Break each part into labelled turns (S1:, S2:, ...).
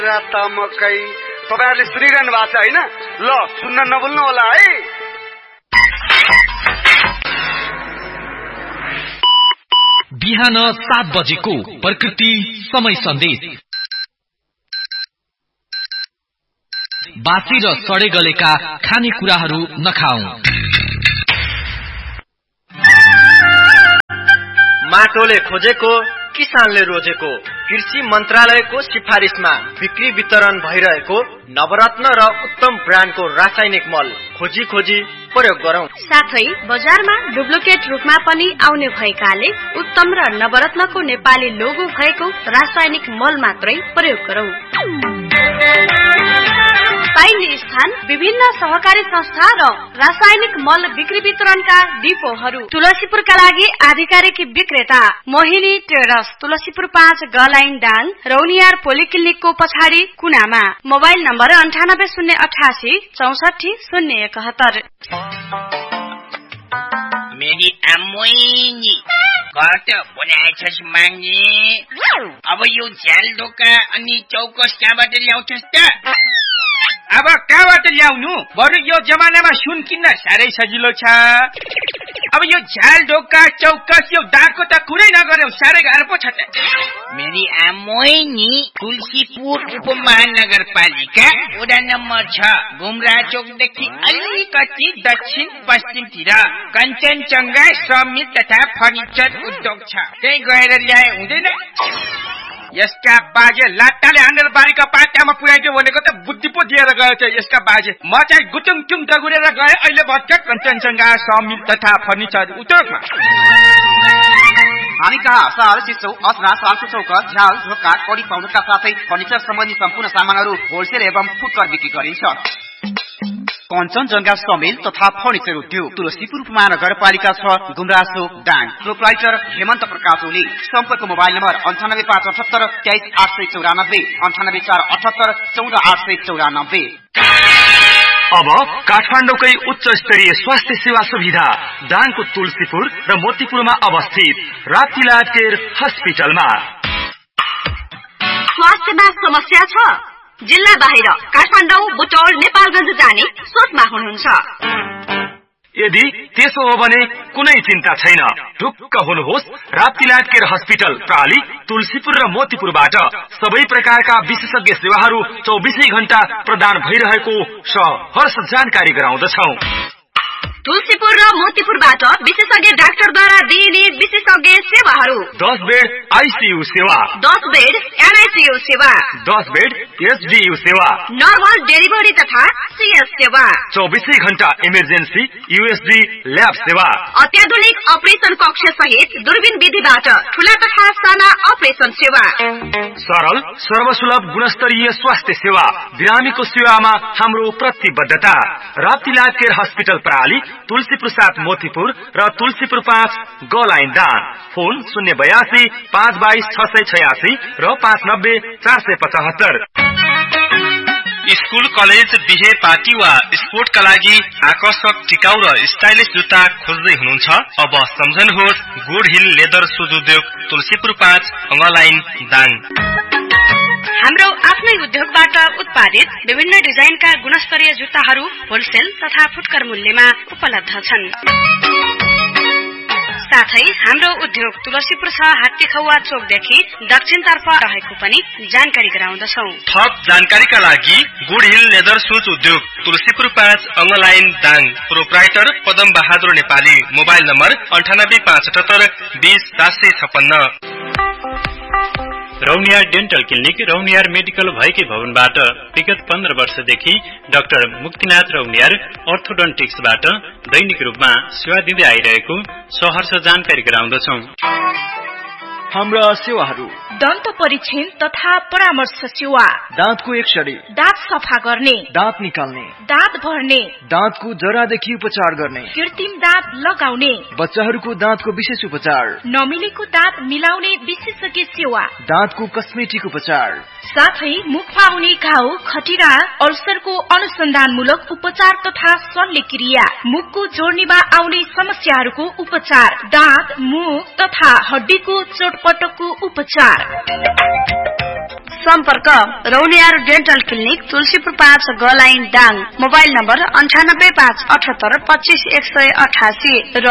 S1: मकै तपाईहरुले सुनिरहनु भएको छ हैन? ल सुन्न नभुल्नु होला है।
S2: बिहान 7 बजेको प्रकृति समय सन्देश। बासी र सडे गलेका खानेकुराहरू नखाऊ।
S3: माटोले खोजेको किसानले रोजेको कृषि मन्त्रालयको सिफारिसमा बिक्री वितरण भइरहेको नवरत्न र उत्तम ब्रान्डको रासायनिक मल खोजी प्रयोग गरौं।
S4: साथै बजारमा डुप्लिकेट रूपमा पनि आउने भएकाले उत्तम र नवरत्नको नेपाली लोगो भएको रासायनिक मल मात्रै प्रयोग गरौं। पाइने स्थान विभिन्न सहकारी संस्था र रासायनिक मल बिक्री वितरणका डिपोहरू। तुलसीपुरका लागि आधिकारिक विक्रेता मोहिनी ट्रेडर्स, तुलसीपुर 5 गलाइन डाङ, रौनियार पोलिक्लिनिकको पछाडि कुनामा। Mobile number 9808 64 071।
S5: मेरी अम्मोइनी घट बनाएछस् माग्ने। अब यो झ्याल ढोका अनि चौकस कहाँबाट ल्याउँछस् त?
S6: अब कहाँबाट ल्याउनु? बरु यो जमानामा सुन किन्न साह्रै सजिलो छ। अब यो झ्याल ढोका चौकस यो दागको त कुरै नगर्यौ, साह्रै गाह्रो पो छ त।
S5: मेरी आमोइनी तुलसीपुर उपमहानगरपालिका वडा नम्बर 6 गुमरा चौकदेखि अलिकति दक्षिण पश्चिमतिर कञ्चनजङ्घा समिल तथा फर्निचर उद्योग छ। त्यही गएर ल्याए हुँदैन? यसका बाजे लाट्टाले हानेर बारीका पाटामा पुर्याइदियो भनेको त बुद्धि पो दिएर गयो छ यसका बाजे। म चाहिँ गुटुङटुङ दगुरेर गए अहिले भर्खर कञ्चनजङ्घा समिल तथा फर्निचर उद्योगमा।
S7: हामी कहाँ साल सिसौ असरा सालको चौक झ्याल ढोका कडी पाउडरका साथै फर्निचर सम्बन्धी सम्पूर्ण सामानहरू होलसेल एवं फुटकर बिक्री गरिन्छ। कञ्चनजङ्घा समेल तथा फर्निचर उद्योग, तुलसीपुर उपमहानगरपालिका 6 गुमरासो डाङ। प्रोप्राइटर हेमन्त प्रकाश ओली। सम्पर्क मोबाइल नम्बर 98578 23894 98478 14894।
S2: अब काठमाडौँकै उच्च स्तरीय स्वास्थ्य सेवा सुविधा डाङको तुलसीपुर र मोतीपुरमा अवस्थित राप्तीलाल केयर हस्पिटलमा।
S4: स्वास्थ्यमा समस्या छ? जिल्ला बाहिर काठमाडौँ, बुटौल, नेपालगञ्ज जाने सोचमा हुनुहुन्छ?
S2: यदि त्यसो हो भने कुनै चिन्ता छैन। ढुक्क हुनुहोस्, राप्तीलाल केयर हस्पिटल प्राली तुलसीपुर र मोतीपुरबाट सबै प्रकारका विशेषज्ञ सेवाहरू 24 घण्टा प्रदान भइरहेको सहर्ष जानकारी गराउँदछौं।
S4: तुलसीपुर र मोतीपुरबाट विशेषज्ञ डाक्टरद्वारा दिइने विशेषज्ञ सेवाहरू:
S2: 10 बेड आईसीयू सेवा,
S4: 10 बेड एनआईसीयू सेवा,
S2: 10 बेड एसडीयू सेवा,
S4: नर्मल डेलिभरी तथा सीएस सेवा,
S2: 24 घण्टा इमर्जेन्सी यूएसडी ल्याब सेवा,
S4: अत्याधुनिक अपरेसन कक्ष सहित दूरबीन विधिबाट ठूला तथा साना अपरेसन सेवा,
S2: सरल सर्वसुलभ गुणस्तरीय स्वास्थ्य सेवा। बिरामीको सेवामा हाम्रो प्रतिबद्धता। राप्तीलाल केयर हस्पिटल प्राली तुलसीपुर 7 मोतीपुर र तुलसीपुर 5 गलाइन डाङ। फोन 082 522 686 र 590 475।
S8: स्कूल, कलेज, बिहे पार्टी वा स्पोर्टका लागि आकर्षक, टिकाउ र स्टाइलिश जुत्ता खोज्दै हुनुहुन्छ? अब सम्झनुहोस् गुड हिल लेदर सुज उद्योग, तुलसीपुर 5 अङ्गलाइन दाङ।
S4: हाम्रो आफ्नै उद्योगबाट उत्पादित विभिन्न डिजाइनका गुणस्तरीय जुत्ताहरू होलसेल तथा फुटकर मूल्यमा उपलब्ध छन्। साथै हाम्रो उद्योग तुलसीपुर 6 हात्तीखौवा चोकदेखि दक्षिणतर्फ रहेको पनि जानकारी गराउँदछौं।
S8: थप जानकारीका लागि गुड हिल लेदर सुज उद्योग, Tulsipur 5 अङ्गलाइन Dang. Proprietor Padam Bahadur Nepali. Mobile number 9857 20 456।
S9: Rauniyar dental clinic Rauniyar medical भएकै भवनबाट विगत 15 वर्षदेखि डाक्टर मुक्तिनाथ रौनियार अर्थोडन्टिक्सबाट दैनिक रूपमा सेवा दिँदै आइरहेको सहर्ष जानकारी गराउँदछौं।
S10: हाम्रा सेवाहरू:
S11: दन्त परीक्षण तथा परामर्श सेवा,
S10: दाँतको एक्सरे,
S11: दाँत सफा गर्ने,
S10: दाँत निकाल्ने,
S11: दाँत भर्ने,
S10: दाँतको जरादेखि उपचार गर्ने,
S11: कृत्रिम दाँत लगाउने,
S10: बच्चाहरूको दाँतको विशेष उपचार,
S11: नमिलेको दाँत मिलाउने विशेषज्ञ सेवा,
S10: दाँतको कस्मेटिक उपचार,
S11: साथै मुखमा आउने घाउ, खटिरा, अल्सरको अनुसन्धानमूलक उपचार तथा शल्यक्रिया, मुखको जोड्नीमा आउने समस्याहरूको उपचार, दाँत, मुख तथा हड्डीको चोटपटकको उपचार।
S4: सम्पर्क Rauniyar dental clinic Tulsipur 5 गलाइन Dang. Mobile number 9857825188 र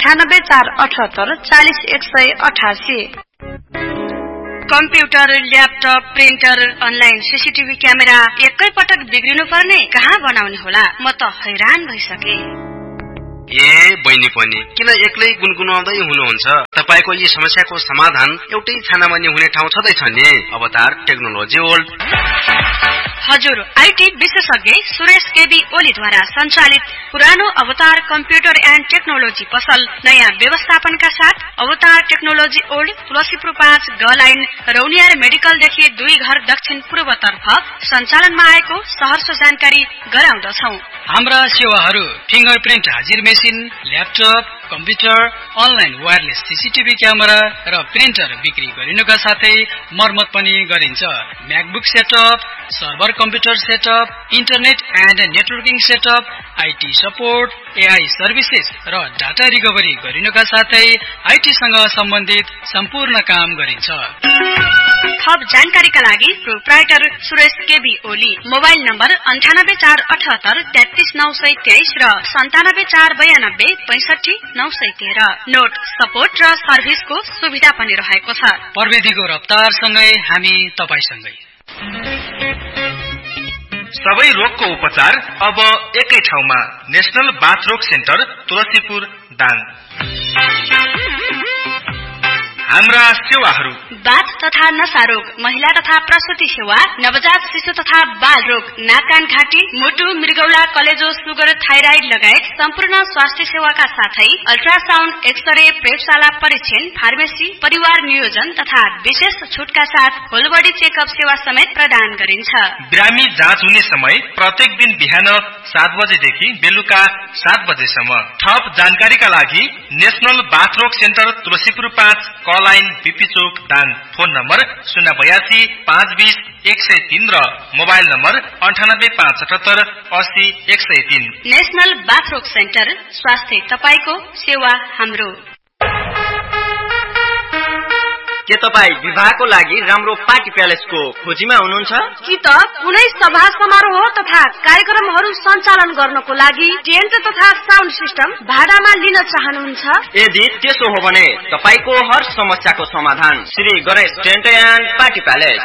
S4: 9848840188। Computer, laptop, printer, online CCTV camera एकै पटक बिग्रिनु पर्ने, कहाँ बनाउने होला? म त हैरान भइसके।
S8: ए बहिनी पनि किन एक्लै गुनगुनाउँदै हुनुहुन्छ? तपाईको यी समस्याको समाधान एउटै छानामा नि हुने ठाउँ छँदैछ नि, अवतार टेक्नोलोजी वर्ल्ड।
S4: हजुर, आईटी विशेषज्ञ सुरेश केबी ओलीद्वारा सञ्चालित पुरानो अवतार कम्प्युटर एन्ड टेक्नोलोजी पसल नयाँ व्यवस्थापनका साथ अवतार टेक्नोलोजी ओल्ड तुलसीपुर 5 गलाइन रौनियार मेडिकलदेखि 2 घर दक्षिण पूर्वतर्फ सञ्चालनमा आएको सहर्ष जानकारी गराउँदछौ।
S12: हाम्रा सेवाहरू फिंगरप्रिन्ट हाजिर machine, laptop, computer, online wireless CCTV camera र प्रिन्टर बिक्री गरिनुका साथै मर्मत पनि गरिन्छ। MacBook setup, server computer setup, internet and networking setup, IT support, AI services र डाटा रिकभरी गरिनुका साथै आईटीसँग सम्बन्धित सम्पूर्ण काम गरिन्छ।
S4: थप जानकारीका लागि proprietor Suresh KB Oli. Mobile number 9847833923 र 9749265913। नोट, सपोर्ट र सर्भिसको सुविधा पनि रहेको छ।
S12: प्रविधिको रफ्तारसँगै हामी तपाईसँगै।
S2: सबै रोगको उपचार अब एकै ठाउँमा, नेशनल बाथ रोग सेन्टर तुलसीपुर दाङ। हाम्रा सेवाहरू:
S4: बाथ तथा नसा रोग, महिला तथा प्रसुति सेवा, नवजात शिशु तथा बाल रोग, नाक कान घाँटी, मुटु, मृगौला, कलेजो, सुगर, थाइराइड लगायत सम्पूर्ण स्वास्थ्य सेवाका साथै अल्ट्रासाउन्ड, एक्सरे, प्रयोगशाला परीक्षण, फार्मेसी, परिवार नियोजन तथा विशेष छुटका साथ होल बडी चेकअप सेवा समेत प्रदान गरिन्छ।
S2: बिरामी जाँच हुने समय प्रत्येक दिन बिहान 7 बजेदेखि बेलुका 7 बजेसम्म। थप जानकारीका लागि नेशनल बाथ रोग सेन्टर तुलसीपुर 5 लाइन बीपी चोक दाङ। फोन नम्बर 082-520-103 र मोबाइल नम्बर 985780-103।
S4: नेशनल बाथ रोग सेन्टर, स्वास्थ्य तपाईको, सेवा हाम्रो।
S3: के तपाई विवाहको लागि राम्रो पार्टी प्यालेसको खोजीमा हुनुहुन्छ?
S4: कि त कुनै सभा समारोह तथा कार्यक्रमहरू सञ्चालन गर्नको लागि टेन्ट तथा साउन्ड सिस्टम भाडामा लिन चाहनुहुन्छ?
S3: यदि त्यसो हो भने तपाईको हर समस्याको समाधान Shri Ganesh tent and party palace.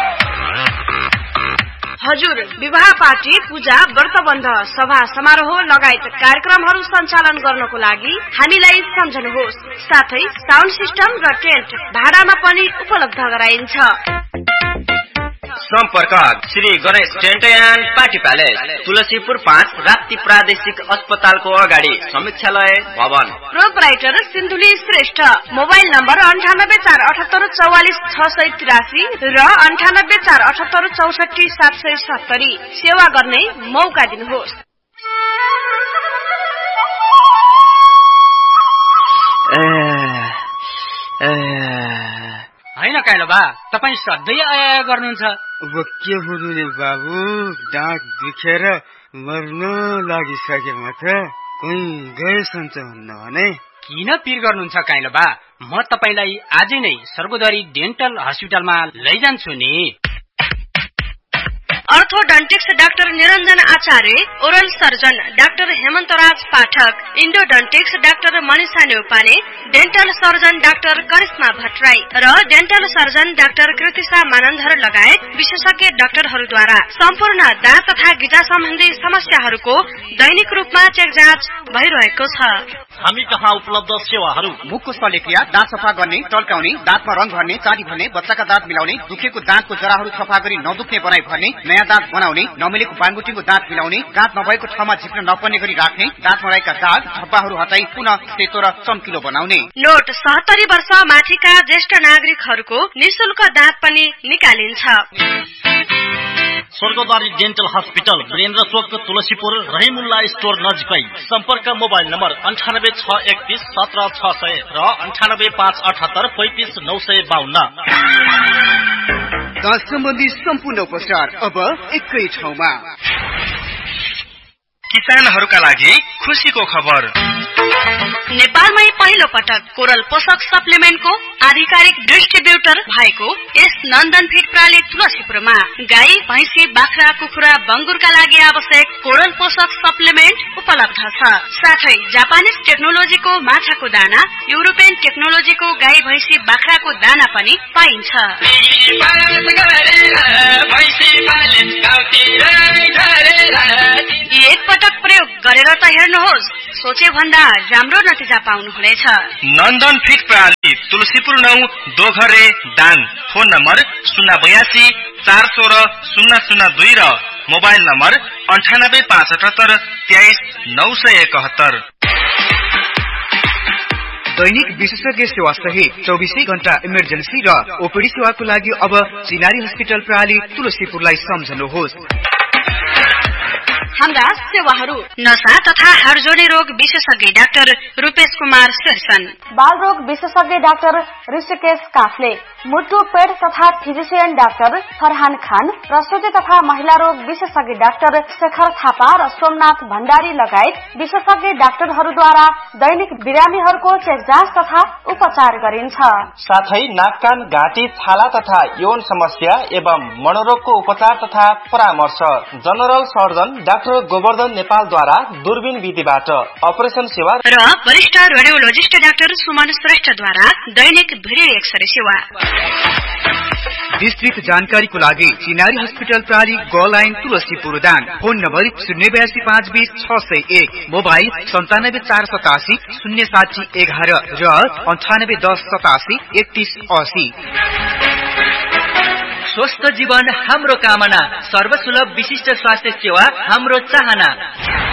S4: हजुर, विवाह पार्टी, पूजा, व्रतबन्ध, सभा समारोह लगायत कार्यक्रमहरू सञ्चालन गर्नको लागि हामीलाई सम्झनुहोस्। साथै साउन्ड सिस्टम र टेन्ट भाडामा पनि उपलब्ध गराइन्छ।
S3: सम्पर्क Shri Ganesh tent and party palace, Tulsipur 5 Rapti प्रादेशिक अस्पतालको अगाडि, समीक्षालय भवन।
S4: Proprietor Sindhuli Shrestha. Mobile number 9847844683 र 9847844770। सेवा गर्ने मौका दिनुहोस्।
S12: हैन काइलो बा, तपाई सधैँ आया गर्नुहुन्छ।
S1: अब के हुनु नि बाबु, दाँत दुखेर मर्न लागिसके म त। कहीँ गएछन् भने
S12: किन पिर गर्नुहुन्छ काइलो बा? म तपाईलाई आजै नै सर्गोदरी डेन्टल हस्पिटलमा लैजान्छु नि।
S4: अर्थोडन्टिक्स डाक्टर निरञ्जन आचार्य, ओरल सर्जन डाक्टर हेमन्तराज पाठक, इन्डोडन्टिक्स doctor Manisha Neupane, dental surgeon doctor Karishma Bhattarai र dental surgeon doctor Kritisha Manandhar लगायत विशेषज्ञ डाक्टरहरूद्वारा सम्पूर्ण दाँत तथा गिजा सम्बन्धी समस्याहरूको दैनिक रूपमा चेक जाँच भइरहेको छ।
S7: हामी कहाँ उपलब्ध सेवाहरू: मुखको शल्यक्रिया, दाँत सफा गर्ने, टल्काउने, दाँतमा रंग भर्ने, चाँडी भर्ने, बच्चाका दाँत मिलाउने, दुखेको दाँतको जराहरू सफा गरी नदुख्ने बनाई भर्ने, नयाँ दाँत बनाउने, नमिलेको बाङगुटीको दाँत मिलाउने, दाँत नभएको ठाउँमा झिक्न नपर्ने गरी राख्ने, दाँतमा रहेका दाग धब्बाहरू हटाई पुनः सेतो र चम्किलो बनाउने।
S4: नोट, 70 वर्ष माथिका ज्येष्ठ नागरिकहरूको निशुल्क दाँत पनि निकालिन्छ।
S13: स्वर्गद्वारी डेन्टल हस्पिटल, वीरेन्द्र चोक, तुलसीपुर, रहिमुल्ला स्टोर नजिकै। सम्पर्क मोबाइल नम्बर 9861317600 र 9858835952।
S7: दाँत सम्बन्धी सम्पूर्ण उपचार अब एकै ठाउँमा।
S2: किसानहरूका लागि खुसीको खबर।
S4: नेपालमै पहिलो पटक कोरल पोषक सप्लिमेन्टको आधिकारिक डिस्ट्रिब्युटर भएको यस नन्दन फिड प्रणाली तुलसीपुरमा गाई, भैँसी, बाख्रा, कुखुरा, बङ्गुरका लागि आवश्यक कोरल पोषक सप्लिमेन्ट उपलब्ध छ। साथै जापानिज टेक्नोलोजीको माछाको दाना, युरोपियन टेक्नोलोजीको गाई, भैँसी, बाख्राको दाना पनि पाइन्छ। एक पटक प्रयोग गरेर त हेर्नुहोस्, सोचे भन्दा राम्रो नतिजा पाउनुहुनेछ।
S8: नन्दन फिड प्रणाली तुलसीपुर 9 दोघरे दाङ। फोन नम्बर 082 416 002 र मोबाइल नम्बर 9875 23 971।
S14: दैनिक विशेषज्ञ सेवा सहित 24 घण्टा इमर्जेन्सी र ओपीडी सेवाको लागि अब चिनारी हस्पिटल प्रणाली तुलसीपुरलाई सम्झनुहोस्।
S4: हाम्रा सेवाहरू नसा तथा हाडजोडी रोग विशेषज्ञ डाक्टर रूपेश कुमार शेरसन,
S15: बाल रोग विशेषज्ञ डाक्टर ऋषिकेश काफले, मुटु पेट तथा फिजिशियन डाक्टर फरहान खान, प्रसुति तथा महिला रोग विशेषज्ञ डाक्टर शेखर थापा र सोमनाथ भण्डारी लगायत विशेषज्ञ डाक्टरहरूद्वारा दैनिक बिरामीहरूको चेक जाँच तथा उपचार गरिन्छ।
S3: साथै नाक कान घाँटी छाला तथा यौन समस्या एवं मनोरोगको उपचार तथा परामर्श जनरल सर्जन डाक्टर गोवर्धन नेपालद्वारा दूरबीन विधिबाट अपरेसन सेवा
S4: र वरिष्ठ रेडियोलोजिस्ट डाक्टर सुमन श्रेष्ठद्वारा दैनिक भिडियो एक्सरे सेवा।
S14: विस्तृत जानकारीको लागि चिनारी हस्पिटल प्रणाली गलाइन Tulsipur Dang. Phone number 082 520 601, mobile 97 487 070 11 र 98 10 87 31 80।
S3: स्वस्थ जीवन हाम्रो कामना, सर्वसुलभ विशिष्ट स्वास्थ्य सेवा हाम्रो चाहना।